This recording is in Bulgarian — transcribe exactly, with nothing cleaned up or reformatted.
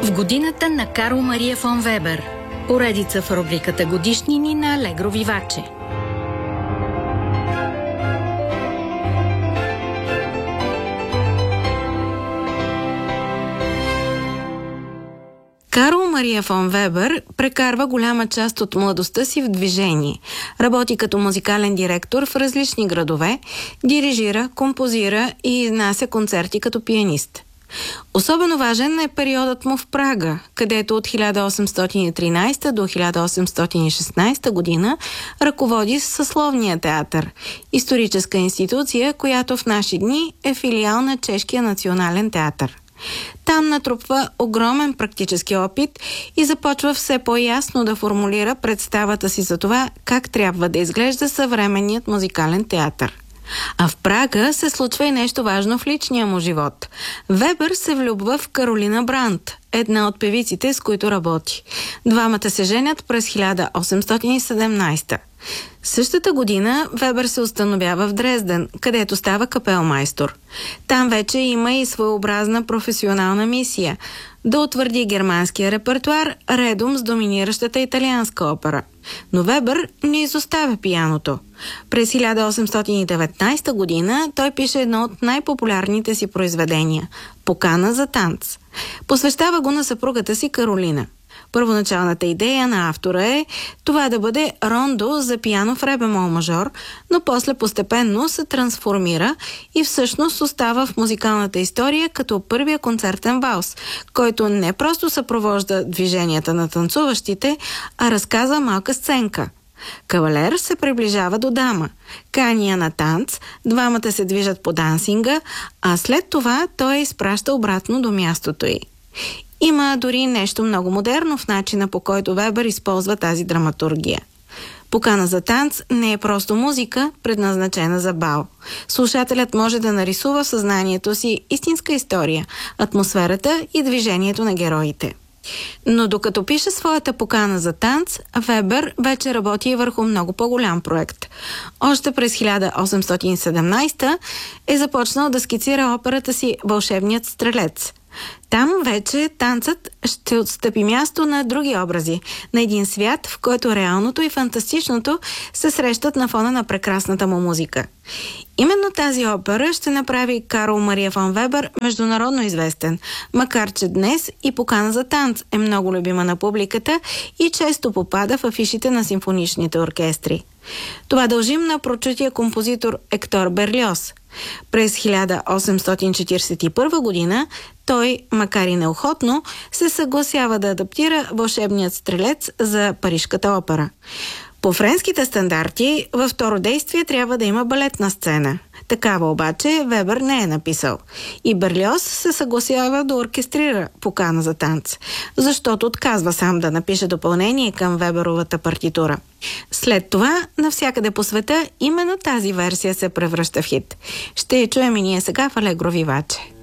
В годината на Карл Мария фон Вебер. Поредица в рубриката Годишнини на Алегро Виваче. Карл Мария фон Вебер прекарва голяма част от младостта си в движение. Работи като музикален директор в различни градове, дирижира, композира и изнася концерти като пианист. Особено важен е периодът му в Прага, където от хиляда осемстотин и тринадесета до хиляда осемстотин и шестнадесета година ръководи съсловния театър, историческа институция, която в наши дни е филиал на Чешкия национален театър. Там натрупва огромен практически опит и започва все по-ясно да формулира представата си за това как трябва да изглежда съвременният музикален театър. А в Прага се случва и нещо важно в личния му живот. Вебер се влюбва в Каролина Брандт, една от певиците, с които работи. Двамата се женят през хиляда осемстотин и седемнадесета. Същата година Вебер се установява в Дрезден, където става капелмайстор. Там вече има и своеобразна професионална мисия – да утвърди германския репертуар редом с доминиращата италианска опера. Но Вебер не изоставя пианото. През хиляда осемстотин и деветнадесета година той пише едно от най-популярните си произведения – «Покана за танц». Посвещава го на съпругата си Каролина. Първоначалната идея на автора е това да бъде рондо за пиано в ре бемол мажор, но после постепенно се трансформира и всъщност остава в музикалната история като първия концертен валс, който не просто съпровожда движенията на танцуващите, а разказва малка сценка. Кавалер се приближава до дама, кани я на танц, двамата се движат по дансинга, а след това той я изпраща обратно до мястото й. Има дори нещо много модерно в начина, по който Вебер използва тази драматургия. Покана за танц не е просто музика, предназначена за бал. Слушателят може да нарисува в съзнанието си истинска история, атмосферата и движението на героите. Но докато пише своята покана за танц, Вебер вече работи и върху много по-голям проект. Още през хиляда осемстотин и седемнадесета е започнал да скицира операта си «Вълшебният стрелец». Там вече танцът ще отстъпи място на други образи, на един свят, в който реалното и фантастичното се срещат на фона на прекрасната му музика. Именно тази опера ще направи Карл Мария фон Вебер международно известен, макар че днес и Покана за танц е много любима на публиката и често попада в афишите на симфоничните оркестри. Това дължим на прочутия композитор Ектор Берлиоз. През хиляда осемстотин четиридесет и първа година той, макар и неохотно, се съгласява да адаптира «Вълшебният стрелец» за Парижката опера. По френските стандарти във второ действие трябва да има балетна сцена. Такава обаче Вебер не е написал. И Берлиоз се съгласява да оркестрира Покана за танц, защото отказва сам да напише допълнение към Веберовата партитура. След това, навсякъде по света, именно тази версия се превръща в хит. Ще я чуем и ние сега в Алегро Виваче.